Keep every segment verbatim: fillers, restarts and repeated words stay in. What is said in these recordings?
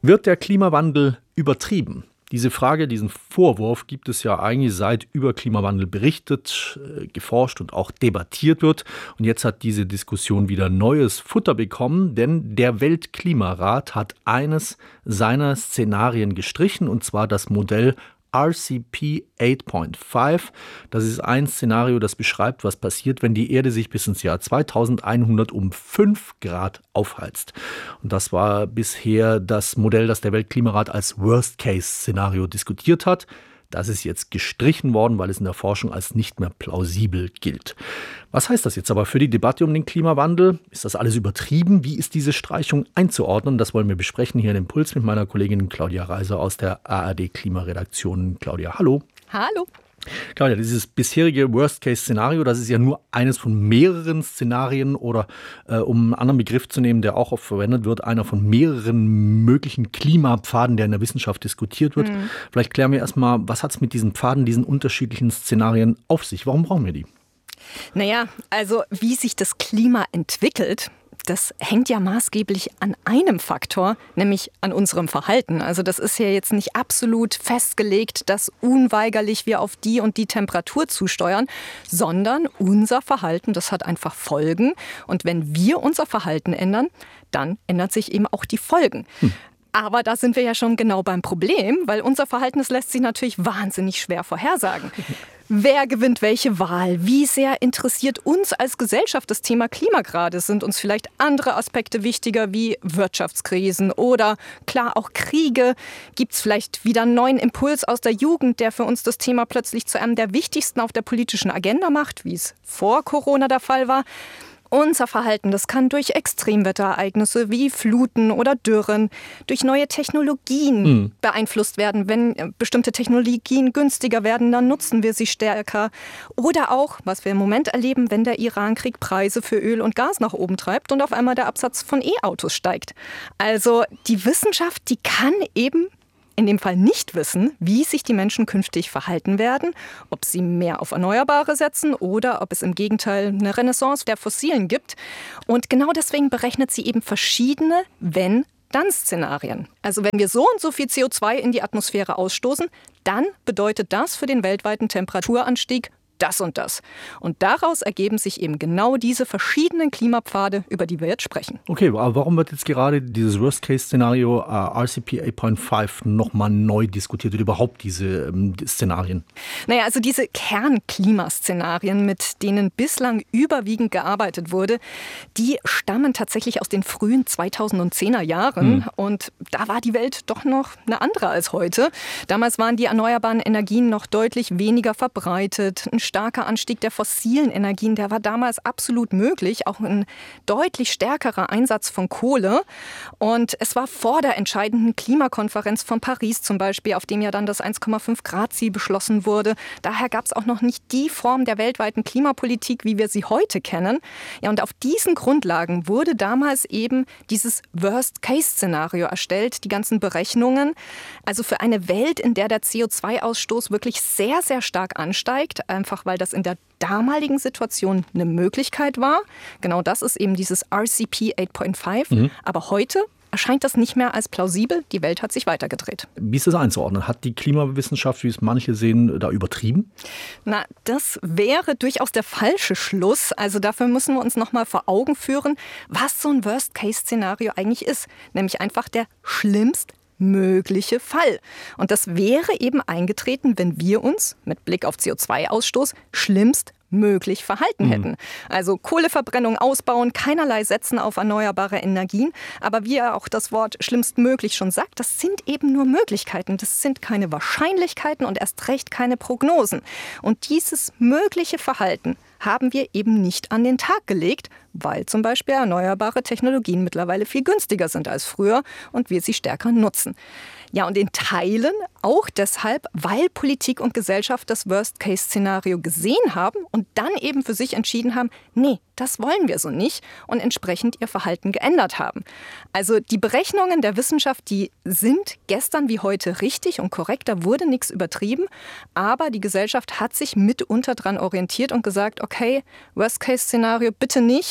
Wird der Klimawandel übertrieben? Diese Frage, diesen Vorwurf gibt es ja eigentlich seit über Klimawandel berichtet, geforscht und auch debattiert wird. Und jetzt hat diese Diskussion wieder neues Futter bekommen, denn der Weltklimarat hat eines seiner Szenarien gestrichen, und zwar das Modell R C P acht Komma fünf. Das ist ein Szenario, das beschreibt, was passiert, wenn die Erde sich bis ins Jahr zweitausendeinhundert um fünf Grad aufheizt. Und das war bisher das Modell, das der Weltklimarat als Worst-Case-Szenario diskutiert hat. Das ist jetzt gestrichen worden, weil es in der Forschung als nicht mehr plausibel gilt. Was heißt das jetzt aber für die Debatte um den Klimawandel? Ist das alles übertrieben? Wie ist diese Streichung einzuordnen? Das wollen wir besprechen hier in Impuls mit meiner Kollegin Claudia Reiser aus der A R D-Klimaredaktion. Claudia, hallo. Hallo. Claudia, dieses bisherige Worst-Case-Szenario, das ist ja nur eines von mehreren Szenarien oder, äh, um einen anderen Begriff zu nehmen, der auch oft verwendet wird, einer von mehreren möglichen Klimapfaden, der in der Wissenschaft diskutiert wird. Mhm. Vielleicht klären wir erstmal, was hat es mit diesen Pfaden, diesen unterschiedlichen Szenarien auf sich? Warum brauchen wir die? Naja, also wie sich das Klima entwickelt, das hängt ja maßgeblich an einem Faktor, nämlich an unserem Verhalten. Also das ist ja jetzt nicht absolut festgelegt, dass unweigerlich wir auf die und die Temperatur zusteuern, sondern unser Verhalten, das hat einfach Folgen. Und wenn wir unser Verhalten ändern, dann ändern sich eben auch die Folgen. Hm. Aber da sind wir ja schon genau beim Problem, weil unser Verhalten, das lässt sich natürlich wahnsinnig schwer vorhersagen. Wer gewinnt welche Wahl? Wie sehr interessiert uns als Gesellschaft das Thema Klima gerade? Sind uns vielleicht andere Aspekte wichtiger wie Wirtschaftskrisen oder klar auch Kriege? Gibt es vielleicht wieder einen neuen Impuls aus der Jugend, der für uns das Thema plötzlich zu einem der wichtigsten auf der politischen Agenda macht, wie es vor Corona der Fall war? Unser Verhalten, das kann durch Extremwetterereignisse wie Fluten oder Dürren, durch neue Technologien hm. beeinflusst werden. Wenn bestimmte Technologien günstiger werden, dann nutzen wir sie stärker. Oder auch, was wir im Moment erleben, wenn der Irankrieg Preise für Öl und Gas nach oben treibt und auf einmal der Absatz von E-Autos steigt. Also die Wissenschaft, die kann eben in dem Fall nicht wissen, wie sich die Menschen künftig verhalten werden, ob sie mehr auf Erneuerbare setzen oder ob es im Gegenteil eine Renaissance der Fossilen gibt. Und genau deswegen berechnet sie eben verschiedene Wenn-Dann-Szenarien. Also wenn wir so und so viel C O zwei in die Atmosphäre ausstoßen, dann bedeutet das für den weltweiten Temperaturanstieg das und das. Und daraus ergeben sich eben genau diese verschiedenen Klimapfade, über die wir jetzt sprechen. Okay, aber warum wird jetzt gerade dieses Worst-Case-Szenario uh, R C P acht Komma fünf nochmal neu diskutiert oder überhaupt diese ähm, die Szenarien? Naja, also diese Kernklimaszenarien, mit denen bislang überwiegend gearbeitet wurde, die stammen tatsächlich aus den frühen zweitausendzehner Jahren. Hm. Und da war die Welt doch noch eine andere als heute. Damals waren die erneuerbaren Energien noch deutlich weniger verbreitet. Ein starker Anstieg der fossilen Energien, der war damals absolut möglich, auch ein deutlich stärkerer Einsatz von Kohle. Und es war vor der entscheidenden Klimakonferenz von Paris zum Beispiel, auf dem ja dann das eins Komma fünf Grad Ziel beschlossen wurde. Daher gab es auch noch nicht die Form der weltweiten Klimapolitik, wie wir sie heute kennen. Ja, und auf diesen Grundlagen wurde damals eben dieses Worst-Case-Szenario erstellt, die ganzen Berechnungen. Also für eine Welt, in der der C O zwei Ausstoß wirklich sehr, sehr stark ansteigt, einfach weil das in der damaligen Situation eine Möglichkeit war. Genau das ist eben dieses R C P acht Komma fünf. Mhm. Aber heute erscheint das nicht mehr als plausibel. Die Welt hat sich weitergedreht. Wie ist das einzuordnen? Hat die Klimawissenschaft, wie es manche sehen, da übertrieben? Na, das wäre durchaus der falsche Schluss. Also dafür müssen wir uns noch mal vor Augen führen, was so ein Worst-Case-Szenario eigentlich ist. Nämlich einfach der schlimmst mögliche Fall. Und das wäre eben eingetreten, wenn wir uns mit Blick auf C O zwei Ausstoß schlimmst möglich verhalten hätten. Mhm. Also Kohleverbrennung ausbauen, keinerlei setzen auf erneuerbare Energien. Aber wie ja auch das Wort schlimmstmöglich schon sagt, das sind eben nur Möglichkeiten. Das sind keine Wahrscheinlichkeiten und erst recht keine Prognosen. Und dieses mögliche Verhalten haben wir eben nicht an den Tag gelegt, weil zum Beispiel erneuerbare Technologien mittlerweile viel günstiger sind als früher und wir sie stärker nutzen. Ja, und in Teilen auch deshalb, weil Politik und Gesellschaft das Worst-Case-Szenario gesehen haben und dann eben für sich entschieden haben, nee, das wollen wir so nicht und entsprechend ihr Verhalten geändert haben. Also die Berechnungen der Wissenschaft, die sind gestern wie heute richtig und korrekt, da wurde nichts übertrieben, aber die Gesellschaft hat sich mitunter dran orientiert und gesagt, okay, Worst-Case-Szenario bitte nicht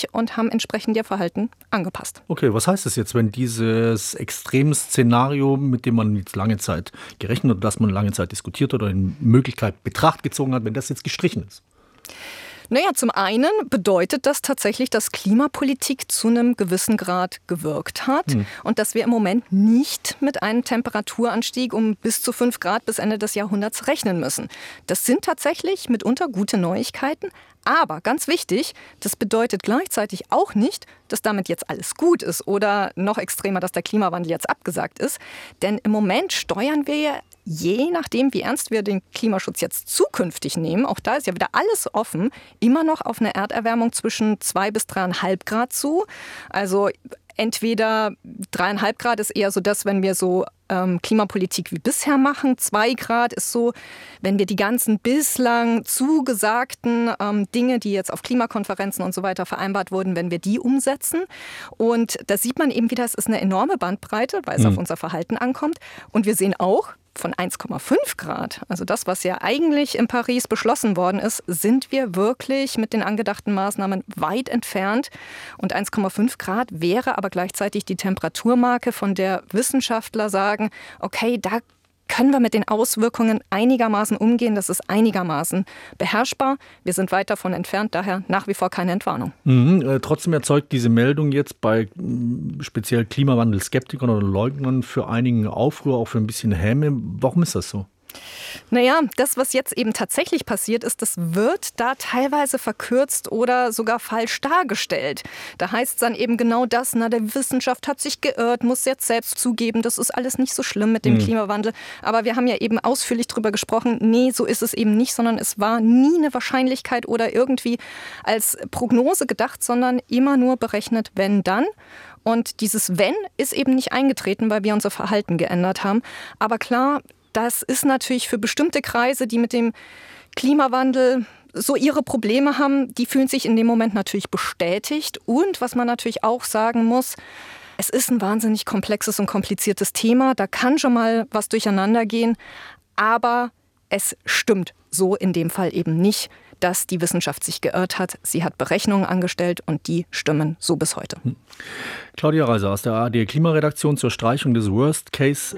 und haben entsprechend ihr Verhalten angepasst. Okay, was heißt das jetzt, wenn dieses Extremszenario, mit dem man jetzt lange Zeit gerechnet hat, das man lange Zeit diskutiert oder in Möglichkeit Betracht gezogen hat, wenn das jetzt gestrichen ist? Naja, zum einen bedeutet das tatsächlich, dass Klimapolitik zu einem gewissen Grad gewirkt hat hm. und dass wir im Moment nicht mit einem Temperaturanstieg um bis zu fünf Grad bis Ende des Jahrhunderts rechnen müssen. Das sind tatsächlich mitunter gute Neuigkeiten. Aber ganz wichtig, das bedeutet gleichzeitig auch nicht, dass damit jetzt alles gut ist oder noch extremer, dass der Klimawandel jetzt abgesagt ist. Denn im Moment steuern wir ja, je nachdem, wie ernst wir den Klimaschutz jetzt zukünftig nehmen, auch da ist ja wieder alles offen, immer noch auf eine Erderwärmung zwischen zwei bis dreieinhalb Grad zu. Also entweder dreieinhalb Grad ist eher so das, wenn wir so ähm, Klimapolitik wie bisher machen. Zwei Grad ist so, wenn wir die ganzen bislang zugesagten ähm, Dinge, die jetzt auf Klimakonferenzen und so weiter vereinbart wurden, wenn wir die umsetzen. Und da sieht man eben wieder, es ist eine enorme Bandbreite, weil es mhm. auf unser Verhalten ankommt. Und wir sehen auch, von eins Komma fünf Grad, also das, was ja eigentlich in Paris beschlossen worden ist, sind wir wirklich mit den angedachten Maßnahmen weit entfernt. Und eins Komma fünf Grad wäre aber gleichzeitig die Temperaturmarke, von der Wissenschaftler sagen, okay, da können wir mit den Auswirkungen einigermaßen umgehen. Das ist einigermaßen beherrschbar. Wir sind weit davon entfernt, daher nach wie vor keine Entwarnung. Mhm, äh, trotzdem erzeugt diese Meldung jetzt bei mh, speziell Klimawandelskeptikern oder Leugnern für einigen Aufruhr, auch für ein bisschen Häme. Warum ist das so? Naja, das, was jetzt eben tatsächlich passiert ist, das wird da teilweise verkürzt oder sogar falsch dargestellt. Da heißt es dann eben genau das, na, der Wissenschaft hat sich geirrt, muss jetzt selbst zugeben, das ist alles nicht so schlimm mit dem mhm. Klimawandel. Aber wir haben ja eben ausführlich drüber gesprochen, nee, so ist es eben nicht, sondern es war nie eine Wahrscheinlichkeit oder irgendwie als Prognose gedacht, sondern immer nur berechnet, wenn dann. Und dieses Wenn ist eben nicht eingetreten, weil wir unser Verhalten geändert haben. Aber klar, das ist natürlich für bestimmte Kreise, die mit dem Klimawandel so ihre Probleme haben, die fühlen sich in dem Moment natürlich bestätigt. Und was man natürlich auch sagen muss, es ist ein wahnsinnig komplexes und kompliziertes Thema. Da kann schon mal was durcheinander gehen. Aber es stimmt so in dem Fall eben nicht, dass die Wissenschaft sich geirrt hat. Sie hat Berechnungen angestellt und die stimmen so bis heute. Claudia Reiser aus der A R D Klimaredaktion zur Streichung des Worst-Case